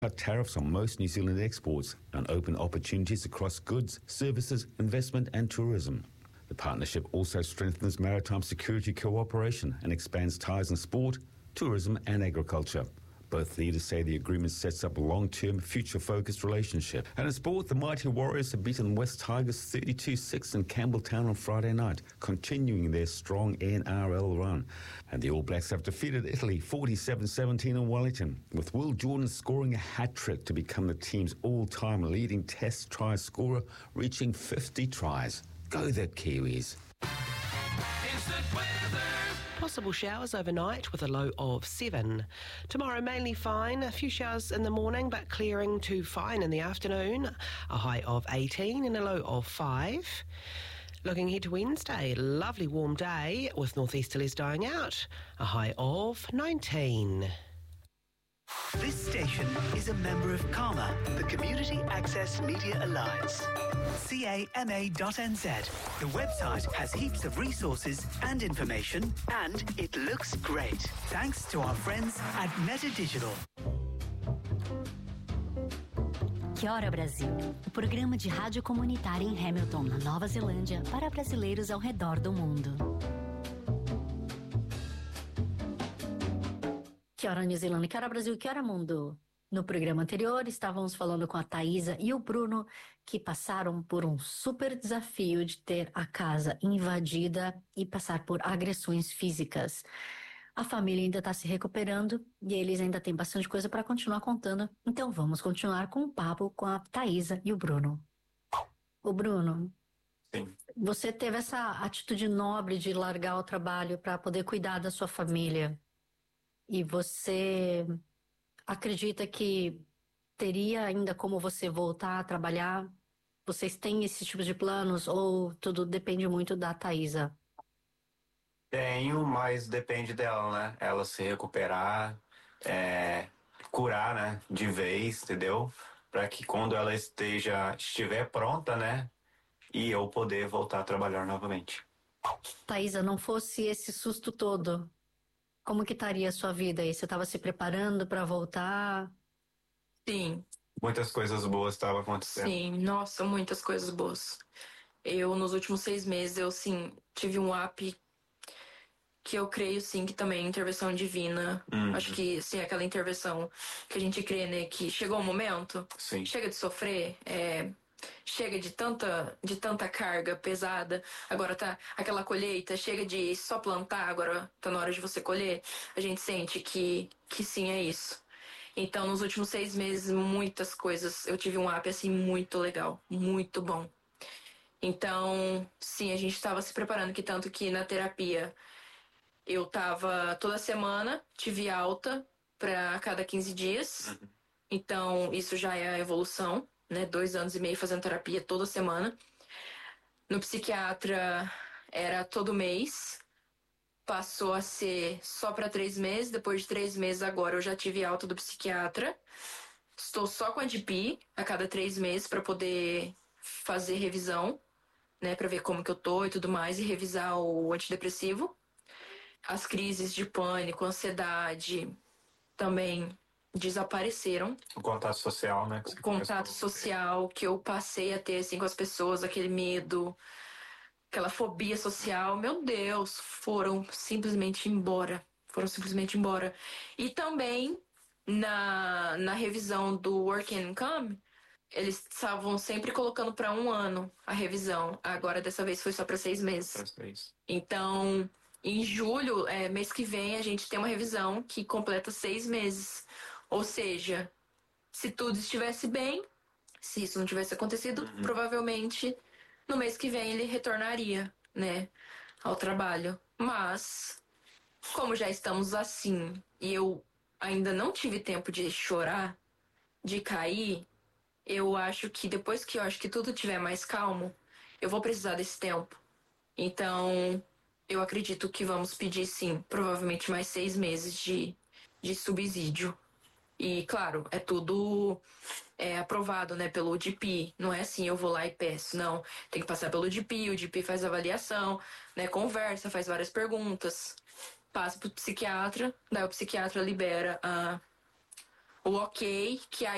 cut tariffs on most New Zealand exports and open opportunities across goods, services, investment and tourism. The partnership also strengthens maritime security cooperation and expands ties in sport, tourism and agriculture. Both leaders say the agreement sets up a long-term, future-focused relationship. And in sport, the mighty Warriors have beaten West Tigers 32-6 in Campbelltown on Friday night, continuing their strong NRL run. And the All Blacks have defeated Italy 47-17 in Wellington, with Will Jordan scoring a hat-trick to become the team's all-time leading Test try scorer, reaching 50 tries. Go the Kiwis. Possible showers overnight with a low of 7. Tomorrow mainly fine, a few showers in the morning but clearing to fine in the afternoon, a high of 18 and a low of 5. Looking ahead to Wednesday, lovely warm day with northeasterlies dying out, a high of 19. This station is a member of CAMA, the Community Access Media Alliance. CAMA.NZ. The website has heaps of resources and information, and it looks great. Thanks to our friends at Meta Digital. Kia ora Brasil, o programa de rádio comunitária em Hamilton, na Nova Zelândia, para brasileiros ao redor do mundo. Kia ora New Zealand, kia ora Brasil, kia ora mundo. No programa anterior, estávamos falando com a Thaisa e o Bruno, que passaram por um super desafio de ter a casa invadida e passar por agressões físicas. A família ainda está se recuperando e eles ainda têm bastante coisa para continuar contando. Então vamos continuar com o papo com a Thaisa e o Bruno. O Bruno, sim, você teve essa atitude nobre de largar o trabalho para poder cuidar da sua família. E você acredita que teria ainda como você voltar a trabalhar? Vocês têm esse tipo de planos ou tudo depende muito da Thaisa? Tenho, mas depende dela, né? Ela se recuperar, curar, né? De vez, entendeu? Para que quando ela estiver pronta, né? E eu poder voltar a trabalhar novamente. Thaisa, não fosse esse susto todo, como que estaria a sua vida aí? Você estava se preparando para voltar? Sim. Muitas coisas boas estavam acontecendo. Sim, nossa, muitas coisas boas. Eu, nos últimos 6 meses, eu, sim, tive um up que eu creio, sim, que também é intervenção divina. Acho que, sim, aquela intervenção que a gente crê, né, que chegou o momento, sim, chega de sofrer, chega de tanta carga pesada, agora tá aquela colheita, chega de só plantar, agora tá na hora de você colher. A gente sente que sim, é isso. Então, nos últimos 6 meses, muitas coisas, eu tive um up, assim, muito legal, muito bom. Então, sim, a gente estava se preparando, que tanto que na terapia eu tava toda semana, tive alta para cada 15 dias. Então, isso já é a evolução, né? 2 anos e meio fazendo terapia toda semana. No psiquiatra era todo mês. Passou a ser só para 3 meses. Depois de 3 meses agora eu já tive alta do psiquiatra. Estou só com a DP a cada 3 meses para poder fazer revisão, né? Para ver como que eu tô e tudo mais, e revisar o antidepressivo. As crises de pânico, ansiedade também desapareceram. O contato social, né? O contato social que eu passei a ter, assim, com as pessoas, aquele medo, aquela fobia social, meu Deus, foram simplesmente embora. E também, na revisão do Work and Income, eles estavam sempre colocando para 1 ano a revisão. Agora, dessa vez, foi só para 6 meses. Então, em julho, mês que vem, a gente tem uma revisão que completa 6 meses. Ou seja, se tudo estivesse bem, se isso não tivesse acontecido, provavelmente no mês que vem ele retornaria, né, ao trabalho. Mas, como já estamos assim, e eu ainda não tive tempo de chorar, de cair, eu acho que depois que eu acho que tudo estiver mais calmo, eu vou precisar desse tempo. Então, eu acredito que vamos pedir, sim, provavelmente mais 6 meses de subsídio. E, claro, é tudo aprovado, né, pelo DP. Não é assim, eu vou lá e peço. Não, tem que passar pelo DP, o DP faz avaliação, né, conversa, faz várias perguntas, passa pro psiquiatra, daí o psiquiatra libera o ok, que aí